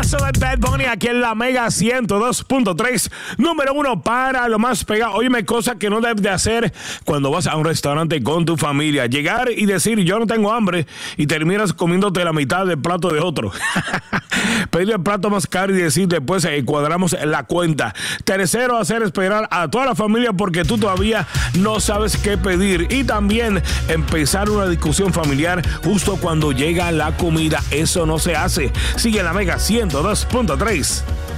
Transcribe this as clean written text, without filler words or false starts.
Temazo de Bad Bunny aquí en la Mega 102.3, número 1 para lo más pegado. Óyeme, cosa que no debes de hacer cuando vas a un restaurante con tu familia. Llegar y decir, yo no tengo hambre, y terminas comiéndote la mitad del plato de otro. Pedir el plato más caro y decir después cuadramos la cuenta. Tercero, hacer esperar a toda la familia porque tú todavía no sabes qué pedir. Y también empezar una discusión familiar justo cuando llega la comida. Eso no se hace. Sigue la Mega 102.3.